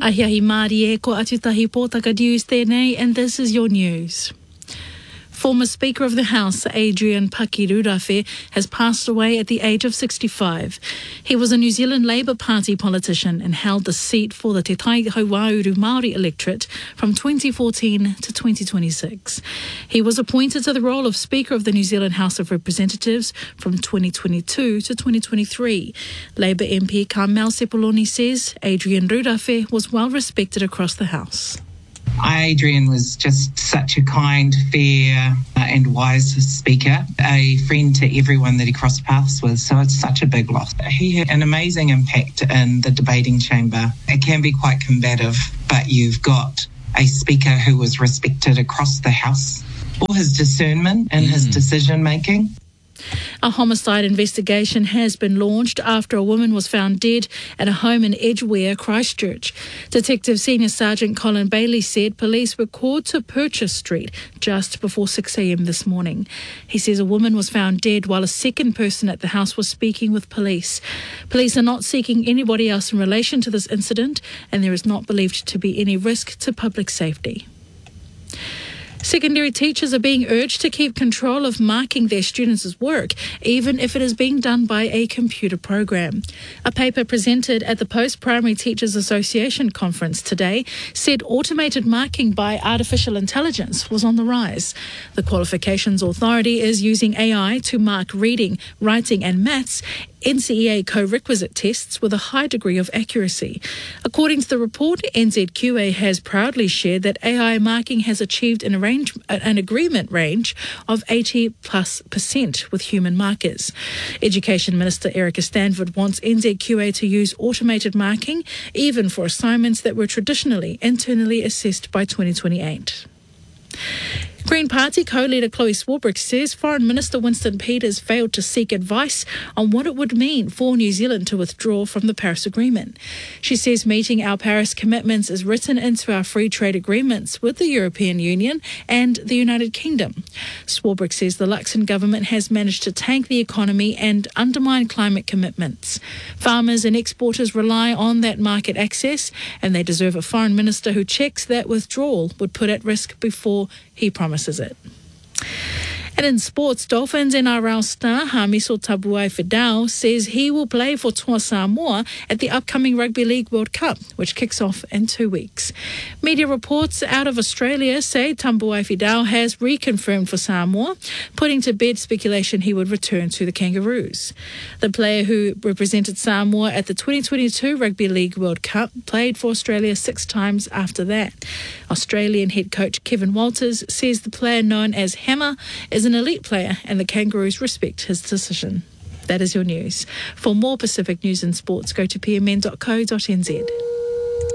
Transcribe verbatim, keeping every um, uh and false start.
Ahiahi Māori e ko Atutahi Pōtaka News tēnei, and this is your news. Former Speaker of the House, Adrian Paki-Raurawhi, has passed away at the age of sixty-five. He was a New Zealand Labour Party politician and held the seat for the Te Tai Hauauru Māori electorate from twenty fourteen to twenty twenty-six. He was appointed to the role of Speaker of the New Zealand House of Representatives from twenty twenty-two to twenty twenty-three. Labour M P Carmel Sepuloni says Adrian Raurawhi was well respected across the House. Adrian was just such a kind, fair uh, and wise speaker, a friend to everyone that he crossed paths with, so it's such a big loss. He had an amazing impact in the debating chamber. It can be quite combative, but you've got a speaker who was respected across the House for his discernment and mm. his decision-making. A homicide investigation has been launched after a woman was found dead at a home in Edgware, Christchurch. Detective Senior Sergeant Colin Bailey said police were called to Purchase Street just before six a.m. this morning. He says a woman was found dead while a second person at the house was speaking with police. Police are not seeking anybody else in relation to this incident, and there is not believed to be any risk to public safety. Secondary teachers are being urged to keep control of marking their students' work, even if it is being done by a computer program. A paper presented at the Post-Primary Teachers Association conference today said automated marking by artificial intelligence was on the rise. The Qualifications Authority is using A I to mark reading, writing and maths, N C E A co-requisite tests with a high degree of accuracy. According to the report, N Z Q A has proudly shared that A I marking has achieved an, arrange, an agreement range of eighty plus percent with human markers. Education Minister Erica Stanford wants N Z Q A to use automated marking even for assignments that were traditionally internally assessed by twenty twenty-eight. Green Party co-leader Chloe Swarbrick says Foreign Minister Winston Peters failed to seek advice on what it would mean for New Zealand to withdraw from the Paris Agreement. She says meeting our Paris commitments is written into our free trade agreements with the European Union and the United Kingdom. Swarbrick says the Luxon government has managed to tank the economy and undermine climate commitments. Farmers and exporters rely on that market access, and they deserve a foreign minister who checks that withdrawal would put at risk before he promises it. And in sports, Dolphins N R L star Hamiso Tabuai-Fidow says he will play for Toa Samoa at the upcoming Rugby League World Cup, which kicks off in two weeks. Media reports out of Australia say Tabuai-Fidow has reconfirmed for Samoa, putting to bed speculation he would return to the Kangaroos. The player who represented Samoa at the twenty twenty-two Rugby League World Cup played for Australia six times after that. Australian head coach Kevin Walters says the player known as Hammer is an elite player and the Kangaroos respect his decision. That is your news. For more Pacific news and sports, go to p m n dot co dot n z.